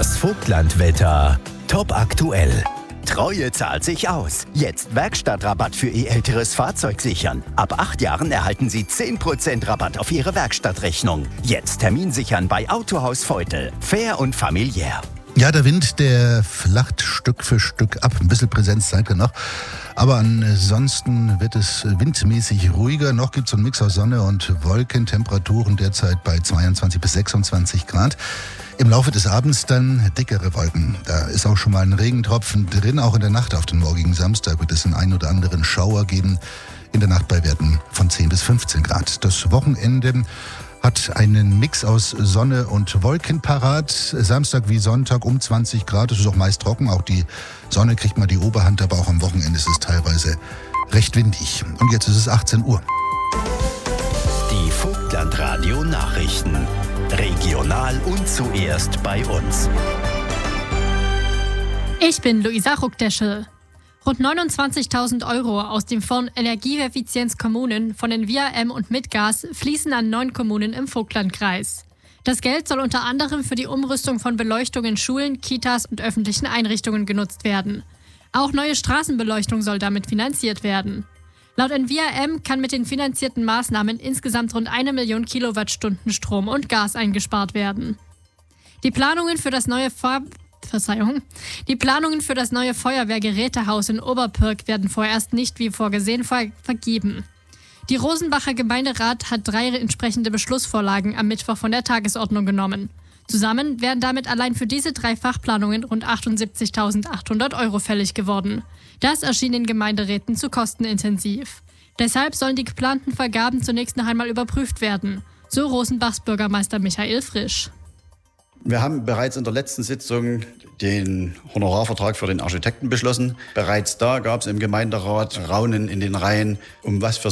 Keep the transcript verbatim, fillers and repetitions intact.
Das Vogtlandwetter. Top aktuell. Treue zahlt sich aus. Jetzt Werkstattrabatt für Ihr älteres Fahrzeug sichern. Ab acht Jahren erhalten Sie zehn Prozent Rabatt auf Ihre Werkstattrechnung. Jetzt Termin sichern bei Autohaus Feutel. Fair und familiär. Ja, der Wind, der flacht Stück für Stück ab. Ein bisschen Präsenz zeigt er noch. Aber ansonsten wird es windmäßig ruhiger. Noch gibt es einen Mix aus Sonne und Wolken. Temperaturen derzeit bei zweiundzwanzig bis sechsundzwanzig Grad. Im Laufe des Abends dann dickere Wolken. Da ist auch schon mal ein Regentropfen drin. Auch in der Nacht auf den morgigen Samstag wird es einen ein oder anderen Schauer geben. In der Nacht bei Werten von zehn bis fünfzehn Grad. Das Wochenende hat einen Mix aus Sonne und Wolken parat. Samstag wie Sonntag um zwanzig Grad. Es ist auch meist trocken. Auch die Sonne kriegt mal die Oberhand, aber auch am Wochenende ist es teilweise recht windig. Und jetzt ist es achtzehn Uhr. Die Vogtlandradio Nachrichten. Regional und zuerst bei uns. Ich bin Luisa Ruckdeschel. Rund neunundzwanzigtausend Euro aus dem Fonds Energieeffizienz Kommunen von den V I A M und Mitgas fließen an neun Kommunen im Vogtlandkreis. Das Geld soll unter anderem für die Umrüstung von Beleuchtung in Schulen, Kitas und öffentlichen Einrichtungen genutzt werden. Auch neue Straßenbeleuchtung soll damit finanziert werden. Laut N V I A M kann mit den finanzierten Maßnahmen insgesamt rund eine Million Kilowattstunden Strom und Gas eingespart werden. Die Planungen für das neue Fahr- Verzeihung. Die Planungen für das neue Feuerwehrgerätehaus in Oberpirk werden vorerst nicht wie vorgesehen ver- vergeben. Die Rosenbacher Gemeinderat hat drei entsprechende Beschlussvorlagen am Mittwoch von der Tagesordnung genommen. Zusammen wären damit allein für diese drei Fachplanungen rund achtundsiebzigtausendachthundert Euro fällig geworden. Das erschien den Gemeinderäten zu kostenintensiv. Deshalb sollen die geplanten Vergaben zunächst noch einmal überprüft werden, so Rosenbachs Bürgermeister Michael Frisch. Wir haben bereits in der letzten Sitzung den Honorarvertrag für den Architekten beschlossen. Bereits da gab es im Gemeinderat Raunen in den Reihen, um was für